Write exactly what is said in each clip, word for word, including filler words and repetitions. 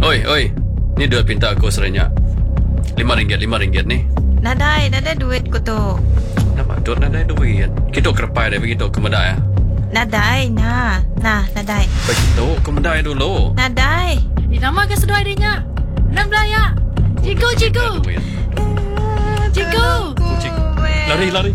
Oi, oi. Ni duit pinta aku serenyak. Lima ringgit, lima ringgit ni. Nadai, nadai duit ko to. Kenapa? Duit nadai duit. Kita kerepai dia begitu ke medai. Nadai, na. Nah, nadai. Begitu ke medai dulu. Nadai. Dinamakan sesuai adanya. Enam belaya. Ciku, ciku. Ciku. Ciku. Lari, lari.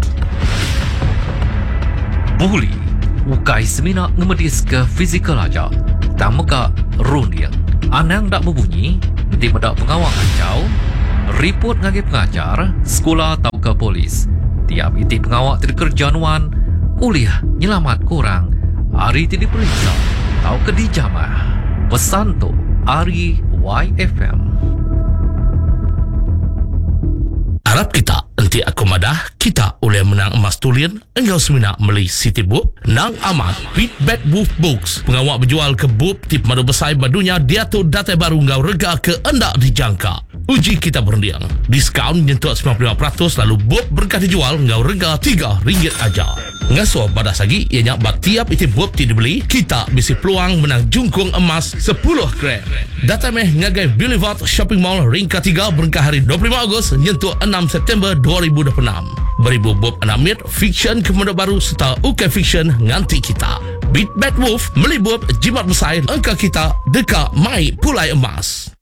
Buli, ukai semina ngemedis ke fizikal aja. Tak meka runia. Anang tak berbunyi, nanti medak pengawal ancau. Report ngagi pengajar, sekolah atau ke polis. Tiap iti pengawal terkerja nuan, uliah nyelamat kurang. Hari tidak periksa, atau ke dijamah. Pesan tu, Ari Y F M. Harap kita nanti aku madah kita oleh menang emas tulian engkau semina meli City Book nang amat Beat Bad Wolf Books pengawak berjual ke book tip madu besai badunya dia tu data baru ngau rega ke endak dijangka uji kita berundiang diskaun nyentuh sembilan puluh lima peratus lalu book berkah dijual ngau rega tiga ringgit aja ngasuh pada sagi ianya bak tiap iti book ti dibeli kita bisi peluang menang jungkung emas sepuluh gram data meh ngagai Boulevard Shopping Mall ringkat tiga berkah hari dua puluh lima Ogos nyentuh enam September dua ribu dua puluh enam beribu bob anamit fiction kemudian baru serta ukai fiction nganti kita Beat Bad Wolf meli bob jimat besar angka kita dekat mai pulai emas.